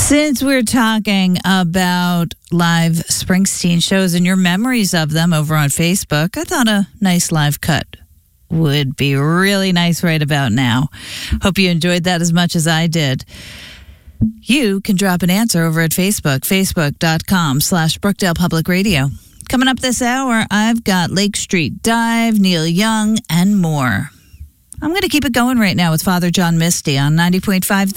Since we're talking about live Springsteen shows and your memories of them over on Facebook, I thought a nice live cut would be really nice right about now. Hope you enjoyed that as much as I did. You can drop an answer over at Facebook, facebook.com/Brookdale Public Radio. Coming up this hour, I've got Lake Street Dive, Neil Young, and more. I'm going to keep it going right now with Father John Misty on 90.5